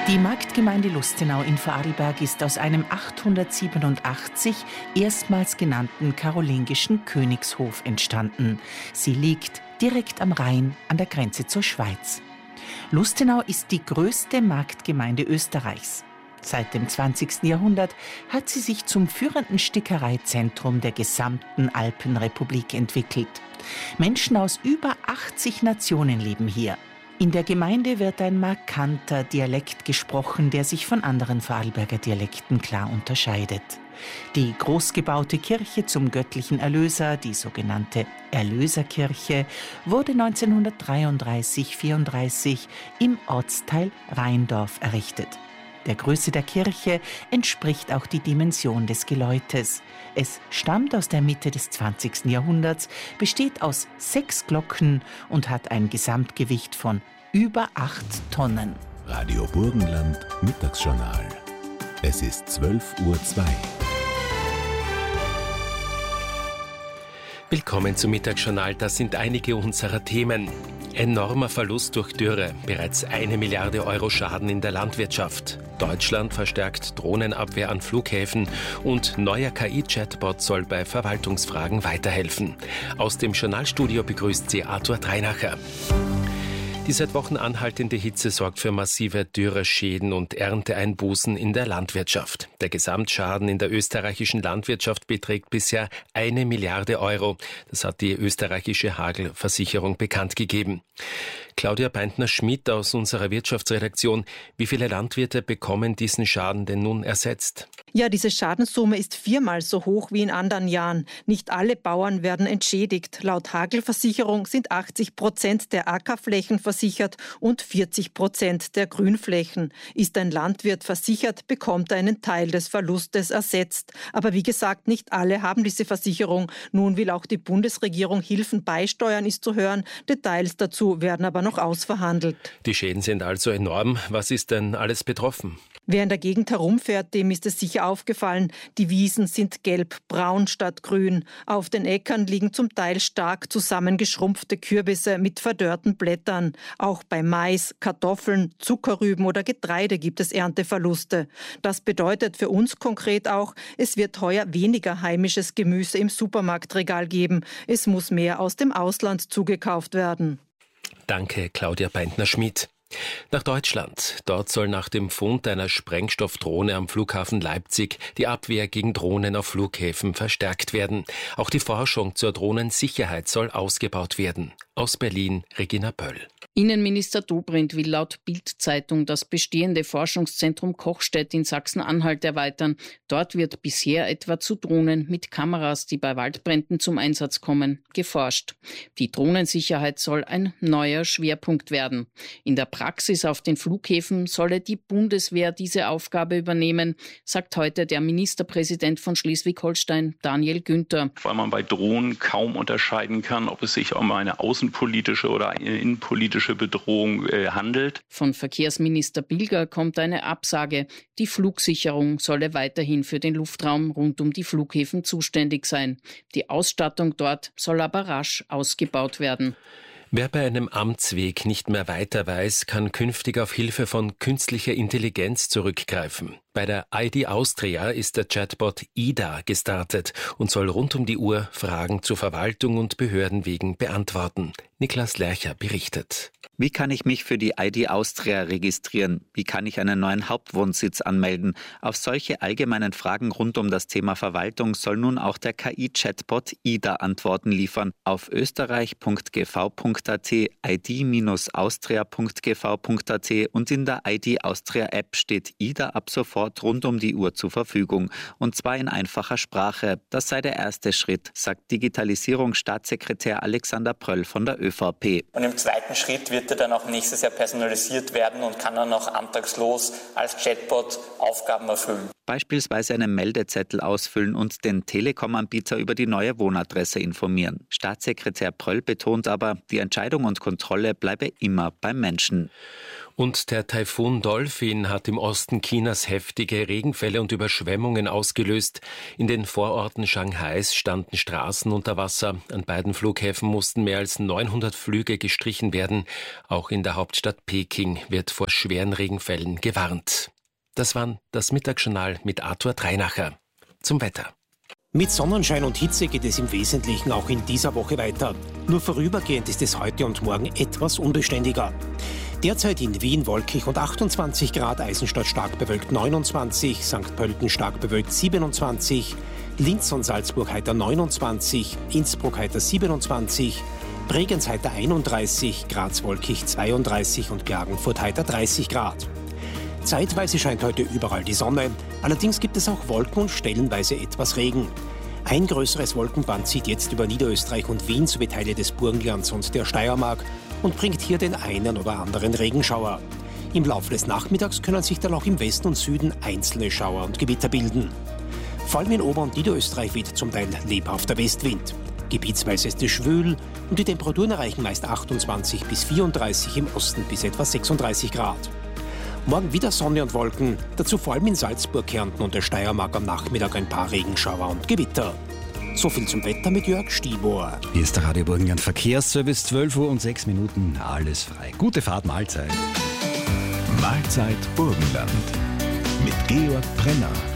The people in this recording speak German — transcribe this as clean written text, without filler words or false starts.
Die Marktgemeinde Lustenau in Vorarlberg ist aus einem 887 erstmals genannten karolingischen Königshof entstanden. Sie liegt direkt am Rhein an der Grenze zur Schweiz. Lustenau ist die größte Marktgemeinde Österreichs. Seit dem 20. Jahrhundert hat sie sich zum führenden Stickereizentrum der gesamten Alpenrepublik entwickelt. Menschen aus über 80 Nationen leben hier. In der Gemeinde wird ein markanter Dialekt gesprochen, der sich von anderen Vorarlberger Dialekten klar unterscheidet. Die großgebaute Kirche zum göttlichen Erlöser, die sogenannte Erlöserkirche, wurde 1933/34 im Ortsteil Rheindorf errichtet. Der Größe der Kirche entspricht auch die Dimension des Geläutes. Es stammt aus der Mitte des 20. Jahrhunderts, besteht aus 6 Glocken und hat ein Gesamtgewicht von über 8 Tonnen. Radio Burgenland Mittagsjournal. Es ist 12:02 Uhr. Willkommen zum Mittagsjournal. Das sind einige unserer Themen. Enormer Verlust durch Dürre, bereits 1 Milliarde Euro Schaden in der Landwirtschaft. Deutschland verstärkt Drohnenabwehr an Flughäfen und neuer KI-Chatbot soll bei Verwaltungsfragen weiterhelfen. Aus dem Journalstudio begrüßt sie Arthur Dreinacher. Die seit Wochen anhaltende Hitze sorgt für massive Dürreschäden und Ernteeinbußen in der Landwirtschaft. Der Gesamtschaden in der österreichischen Landwirtschaft beträgt bisher 1 Milliarde Euro. Das hat die österreichische Hagelversicherung bekannt gegeben. Claudia Beintner-Schmidt aus unserer Wirtschaftsredaktion. Wie viele Landwirte bekommen diesen Schaden denn nun ersetzt? Ja, diese Schadenssumme ist 4-mal so hoch wie in anderen Jahren. Nicht alle Bauern werden entschädigt. Laut Hagelversicherung sind 80% der Ackerflächen versichert und 40% der Grünflächen. Ist ein Landwirt versichert, bekommt er einen Teil des Verlustes ersetzt. Aber wie gesagt, nicht alle haben diese Versicherung. Nun will auch die Bundesregierung Hilfen beisteuern, ist zu hören. Details dazu werden aber noch ausverhandelt. Die Schäden sind also enorm. Was ist denn alles betroffen? Wer in der Gegend herumfährt, dem ist es sicher aufgefallen. Die Wiesen sind gelb-braun statt grün. Auf den Äckern liegen zum Teil stark zusammengeschrumpfte Kürbisse mit verdörrten Blättern. Auch bei Mais, Kartoffeln, Zuckerrüben oder Getreide gibt es Ernteverluste. Das bedeutet für uns konkret auch, es wird heuer weniger heimisches Gemüse im Supermarktregal geben. Es muss mehr aus dem Ausland zugekauft werden. Danke, Claudia Beintner-Schmidt. Nach Deutschland. Dort soll nach dem Fund einer Sprengstoffdrohne am Flughafen Leipzig die Abwehr gegen Drohnen auf Flughäfen verstärkt werden. Auch die Forschung zur Drohnensicherheit soll ausgebaut werden. Aus Berlin, Regina Pöll. Innenminister Dobrindt will laut Bild-Zeitung das bestehende Forschungszentrum Kochstedt in Sachsen-Anhalt erweitern. Dort wird bisher etwa zu Drohnen mit Kameras, die bei Waldbränden zum Einsatz kommen, geforscht. Die Drohnensicherheit soll ein neuer Schwerpunkt werden. In der Praxis auf den Flughäfen solle die Bundeswehr diese Aufgabe übernehmen, sagt heute der Ministerpräsident von Schleswig-Holstein, Daniel Günther. Weil man bei Drohnen kaum unterscheiden kann, ob es sich um eine außenpolitische oder eine innenpolitische Bedrohung handelt. Von Verkehrsminister Bilger kommt eine Absage. Die Flugsicherung solle weiterhin für den Luftraum rund um die Flughäfen zuständig sein. Die Ausstattung dort soll aber rasch ausgebaut werden. Wer bei einem Amtsweg nicht mehr weiter weiß, kann künftig auf Hilfe von künstlicher Intelligenz zurückgreifen. Bei der ID Austria ist der Chatbot Ida gestartet und soll rund um die Uhr Fragen zur Verwaltung und Behördenwegen beantworten. Niklas Lercher berichtet. Wie kann ich mich für die ID Austria registrieren? Wie kann ich einen neuen Hauptwohnsitz anmelden? Auf solche allgemeinen Fragen rund um das Thema Verwaltung soll nun auch der KI-Chatbot Ida Antworten liefern. Auf österreich.gv.at, id-austria.gv.at und in der ID Austria App steht Ida ab sofort rund um die Uhr zur Verfügung. Und zwar in einfacher Sprache. Das sei der erste Schritt, sagt Digitalisierungsstaatssekretär Alexander Pröll von der ÖVP. Und im zweiten Schritt wird er dann auch nächstes Jahr personalisiert werden und kann dann auch antragslos als Chatbot Aufgaben erfüllen. Beispielsweise einen Meldezettel ausfüllen und den Telekom-Anbieter über die neue Wohnadresse informieren. Staatssekretär Pröll betont aber, die Entscheidung und Kontrolle bleibe immer beim Menschen. Und der Taifun Dolphin hat im Osten Chinas heftige Regenfälle und Überschwemmungen ausgelöst. In den Vororten Shanghais standen Straßen unter Wasser. An beiden Flughäfen mussten mehr als 900 Flüge gestrichen werden. Auch in der Hauptstadt Peking wird vor schweren Regenfällen gewarnt. Das war das Mittagsjournal mit Arthur Dreinacher. Zum Wetter. Mit Sonnenschein und Hitze geht es im Wesentlichen auch in dieser Woche weiter. Nur vorübergehend ist es heute und morgen etwas unbeständiger. Derzeit in Wien wolkig und 28 Grad, Eisenstadt stark bewölkt 29, St. Pölten stark bewölkt 27, Linz und Salzburg heiter 29, Innsbruck heiter 27, Bregenz heiter 31, Graz wolkig 32 und Klagenfurt heiter 30 Grad. Zeitweise scheint heute überall die Sonne, allerdings gibt es auch Wolken und stellenweise etwas Regen. Ein größeres Wolkenband zieht jetzt über Niederösterreich und Wien sowie Teile des Burgenlands und der Steiermark und bringt hier den einen oder anderen Regenschauer. Im Laufe des Nachmittags können sich dann auch im Westen und Süden einzelne Schauer und Gewitter bilden. Vor allem in Ober- und Niederösterreich weht zum Teil lebhafter Westwind. Gebietsweise ist es schwül und die Temperaturen erreichen meist 28 bis 34, im Osten bis etwa 36 Grad. Morgen wieder Sonne und Wolken, dazu vor allem in Salzburg, Kärnten und der Steiermark am Nachmittag ein paar Regenschauer und Gewitter. So viel zum Wetter mit Jörg Stibor. Hier ist der Radio Burgenland Verkehrsservice, 12 Uhr und 6 Minuten, alles frei. Gute Fahrt, Mahlzeit. Mahlzeit Burgenland mit Georg Brenner.